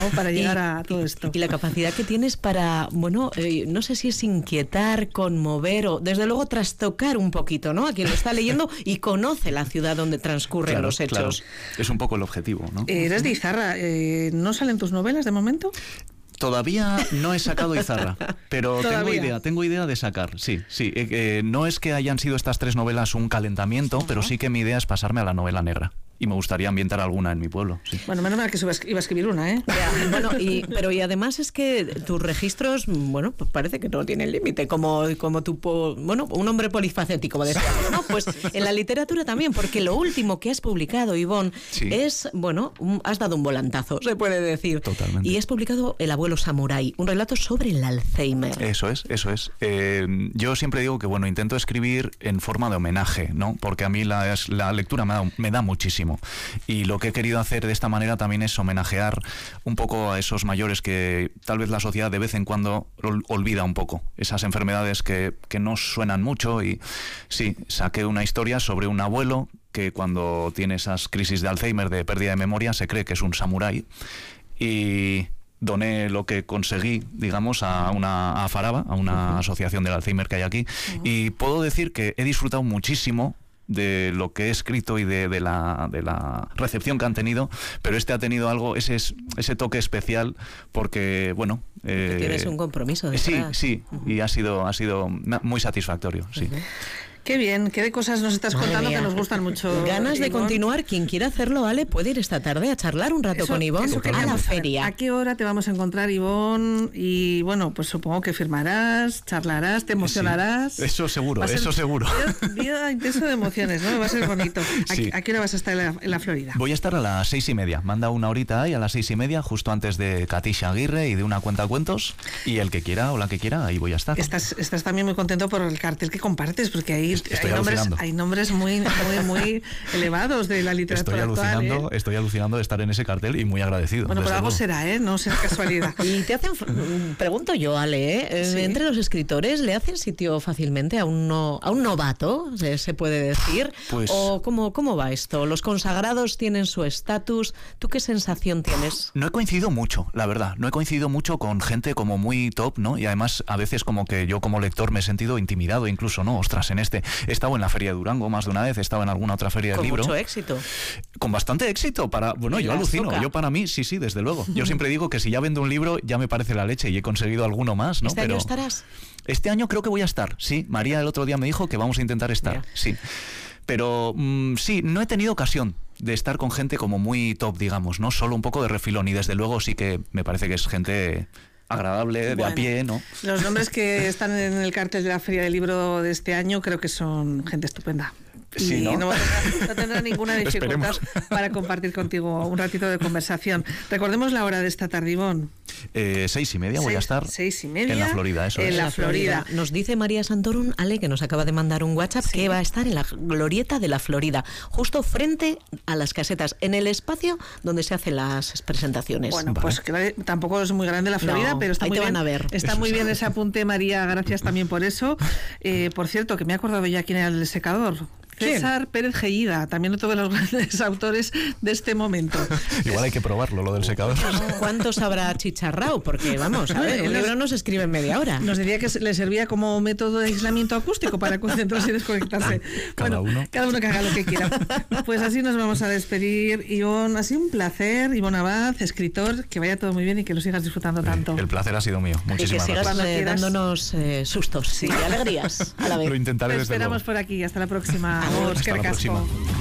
para llegar a todo esto. Y la capacidad que tienes para, bueno, no sé si es inquietar, conmover o desde luego trastocar un poquito, ¿no? A quien lo está leyendo y conoce la ciudad donde transcurren los hechos. Claro. Es un poco el objetivo, ¿no? Eres de Izarra, ¿no salen tus novelas de momento? Todavía no he sacado Izarra, pero tengo idea de sacar, sí. No es que hayan sido estas 3 novelas un calentamiento, pero sí que mi idea es pasarme a la novela negra. Y me gustaría ambientar alguna en mi pueblo. Sí. Bueno, menos mal que iba a escribir una, ¿eh? Ya, bueno, pero además es que tus registros, bueno, pues parece que no tienen límite, como tu, bueno, un hombre polifacético, como decíamos, ¿no? Pues en la literatura también, porque lo último que has publicado, Ivonne, es, bueno, has dado un volantazo, se puede decir. Totalmente. Y has publicado El abuelo samurái, un relato sobre el Alzheimer. Eso es. Yo siempre digo que, bueno, intento escribir en forma de homenaje, ¿no? Porque a mí la lectura me da muchísimo. Y lo que he querido hacer de esta manera también es homenajear un poco a esos mayores que tal vez la sociedad de vez en cuando olvida un poco. Esas enfermedades que no suenan mucho. Y sí, saqué una historia sobre un abuelo que cuando tiene esas crisis de Alzheimer, de pérdida de memoria, se cree que es un samurái. Y doné lo que conseguí, digamos, a Faraba, a una asociación del Alzheimer que hay aquí. Y puedo decir que he disfrutado muchísimo de lo que he escrito y de la recepción que han tenido, pero ha tenido algo, ese toque especial, porque, bueno... que tienes un compromiso detrás. Sí, y ha sido muy satisfactorio, sí. Qué bien, qué de cosas nos estás contando que nos gustan mucho. Ganas de continuar. Quien quiera hacerlo, Ale, puede ir esta tarde a charlar un rato con Ivonne a la feria. ¿A qué hora te vamos a encontrar, Ivonne? Y bueno, pues supongo que firmarás, charlarás, te emocionarás. Sí, eso seguro, eso seguro. Día intenso de emociones, ¿no? Va a ser bonito. ¿A qué hora vas a estar en la Florida? Voy a estar a las 6:30. Manda una horita ahí a las 6:30, justo antes de Katisha Aguirre y de una cuentacuentos. Y el que quiera o la que quiera, ahí voy a estar. Estás también muy contento por el cartel que compartes, porque ahí hay nombres muy elevados de la literatura actual. Estoy alucinando de estar en ese cartel y muy agradecido. Bueno, pero algo será, no será casualidad. Y te hacen, pregunto yo, Ale, ¿sí? Entre los escritores, ¿le hacen sitio fácilmente a un novato, se puede decir? Pues, ¿O cómo va esto? ¿Los consagrados tienen su estatus? ¿Tú qué sensación tienes? No he coincidido mucho, la verdad. No he coincidido mucho con gente como muy top, ¿no? Y además, a veces como que yo como lector me he sentido intimidado incluso, ¿no? Ostras, he estado en la Feria de Durango más de una vez, he estado en alguna otra feria del libro. Con mucho éxito. Con bastante éxito. Yo alucino. Yo para mí, sí, desde luego. Yo siempre digo que si ya vendo un libro, ya me parece la leche y he conseguido alguno más, ¿no? ¿Este año estarás? Este año creo que voy a estar, sí. María el otro día me dijo que vamos a intentar estar, Mira. sí. Pero sí, no he tenido ocasión de estar con gente como muy top, digamos, ¿no? Solo un poco de refilón y desde luego sí que me parece que es gente agradable, de a pie, ¿no? Los nombres que están en el cartel de la Feria del Libro de este año creo que son gente estupenda. Sí, ¿no? No tendrá ninguna dificultad para compartir contigo un ratito de conversación. Recordemos la hora de esta tarde, Ivonne. 6:30 voy a estar 6:30 en la Florida, eso en es. la Florida. Nos dice María Santorum, Ale, que nos acaba de mandar un WhatsApp, que va a estar en la glorieta de la Florida, justo frente a las casetas, en el espacio donde se hacen las presentaciones. Bueno, pues que tampoco es muy grande la Florida, pero está ahí muy te bien. Van a ver. Está muy bien ese apunte, María, gracias también por eso. Por cierto, que me he acordado ya quién era el secador. César Pérez Gellida, también otro de los grandes autores de este momento. Igual hay que probarlo, lo del secador. ¿Cuántos habrá achicharrado? Porque, vamos, a ver, el libro no se escribe en media hora. Nos decía que le servía como método de aislamiento acústico para concentrarse y desconectarse. Cada uno que haga lo que quiera. Pues así nos vamos a despedir. Ivonne, ha sido un placer. Ivonne Abad, escritor, que vaya todo muy bien y que lo sigas disfrutando tanto. El placer ha sido mío. Muchísimas gracias. Y que sigas dándonos sustos y alegrías a la vez. Lo intentaré. Te esperamos por aquí. Hasta la próxima. Hasta la próxima.